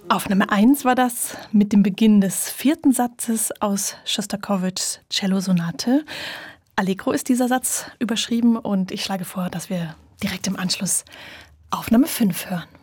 Aufnahme 1 war das mit dem Beginn des 4. Satzes aus Schostakowitschs Cellosonate. Allegro ist dieser Satz überschrieben und ich schlage vor, dass wir direkt im Anschluss Aufnahme 5 hören.